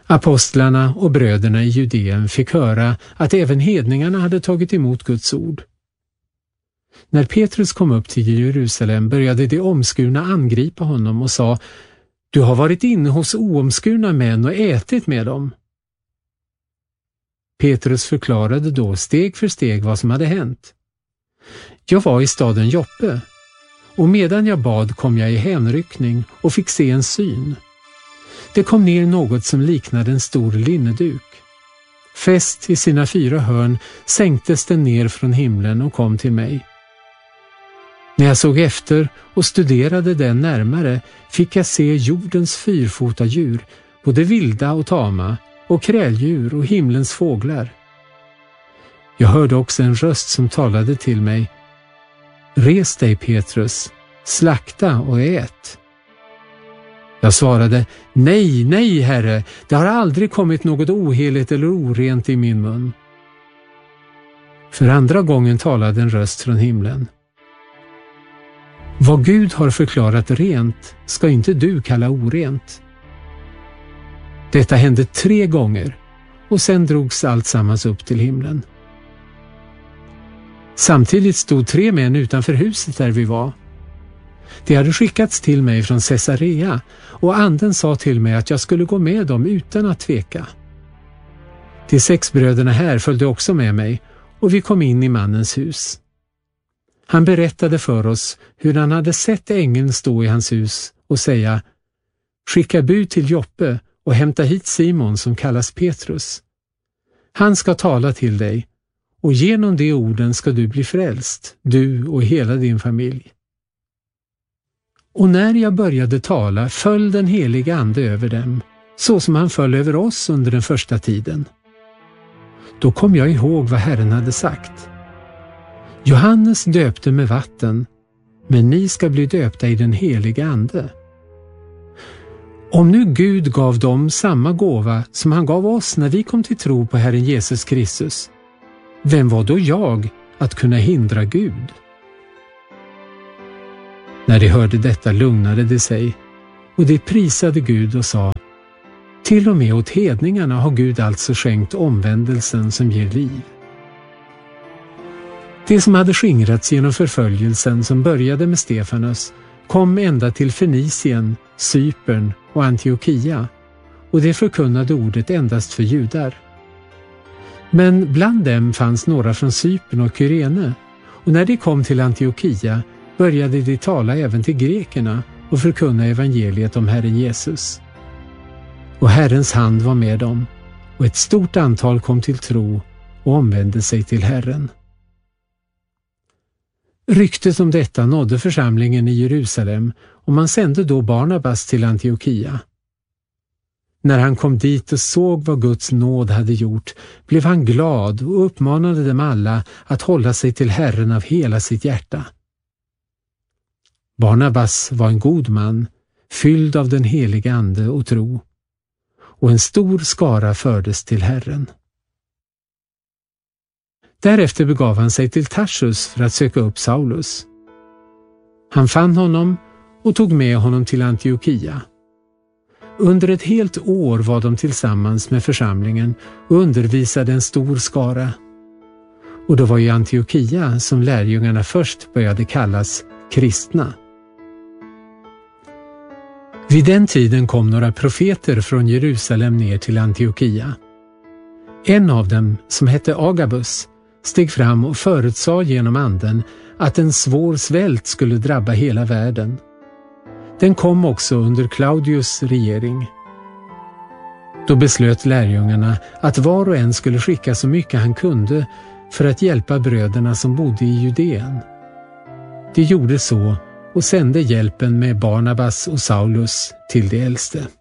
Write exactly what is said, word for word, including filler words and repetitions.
Apostlarna och bröderna i Judeen fick höra att även hedningarna hade tagit emot Guds ord. När Petrus kom upp till Jerusalem började de omskurna angripa honom och sa: Du har varit inne hos oomskurna män och ätit med dem. Petrus förklarade då steg för steg vad som hade hänt. Jag var i staden Joppe, och medan jag bad kom jag i hänryckning och fick se en syn. Det kom ner något som liknade en stor linneduk. Fäst i sina fyra hörn sänktes den ner från himlen och kom till mig. När jag såg efter och studerade den närmare fick jag se jordens fyrfota djur, både vilda och tama, och kräldjur och himlens fåglar. Jag hörde också en röst som talade till mig: Res dig, Petrus, slakta och ät. Jag svarade: Nej, nej, Herre, det har aldrig kommit något oheligt eller orent i min mun. För andra gången talade en röst från himlen: Vad Gud har förklarat rent ska inte du kalla orent. Detta hände tre gånger och sen drogs allt sammans upp till himlen. Samtidigt stod tre män utanför huset där vi var. De hade skickats till mig från Caesarea och anden sa till mig att jag skulle gå med dem utan att tveka. De sex bröderna här följde också med mig och vi kom in i mannens hus. Han berättade för oss hur han hade sett ängeln stå i hans hus och säga: Skicka bud till Joppe och hämta hit Simon som kallas Petrus. Han ska tala till dig och genom de orden ska du bli frälst, du och hela din familj. Och när jag började tala föll den heliga ande över dem, så som han föll över oss under den första tiden. Då kom jag ihåg vad Herren hade sagt. Johannes döpte med vatten, men ni ska bli döpta i den heliga ande. Om nu Gud gav dem samma gåva som han gav oss när vi kom till tro på Herren Jesus Kristus, vem var då jag att kunna hindra Gud? När de hörde detta lugnade de sig, och de prisade Gud och sa: Till och med åt hedningarna har Gud alltså skänkt omvändelsen som ger liv. Det som hade skingrats genom förföljelsen som började med Stefanus kom ända till Fenicien, Cypern och Antiochia, och det förkunnade ordet endast för judar. Men bland dem fanns några från Cypern och Kyrene, och när de kom till Antiochia började de tala även till grekerna och förkunna evangeliet om Herren Jesus. Och Herrens hand var med dem, och ett stort antal kom till tro och omvände sig till Herren. Ryktet om detta nådde församlingen i Jerusalem, och man sände då Barnabas till Antiochia. När han kom dit och såg vad Guds nåd hade gjort blev han glad och uppmanade dem alla att hålla sig till Herren av hela sitt hjärta. Barnabas var en god man, fylld av den heliga ande och tro, och en stor skara fördes till Herren. Därefter begav han sig till Tarsus för att söka upp Saulus. Han fann honom och tog med honom till Antiochia. Under ett helt år var de tillsammans med församlingen och undervisade en stor skara. Och då var i Antiochia som lärjungarna först började kallas kristna. Vid den tiden kom några profeter från Jerusalem ner till Antiochia. En av dem, som hette Agabus, steg fram och förutsade genom anden att en svår svält skulle drabba hela världen. Den kom också under Claudius regering. Då beslöt lärjungarna att var och en skulle skicka så mycket han kunde för att hjälpa bröderna som bodde i Judeen. De gjorde så och sände hjälpen med Barnabas och Saulus till de äldste.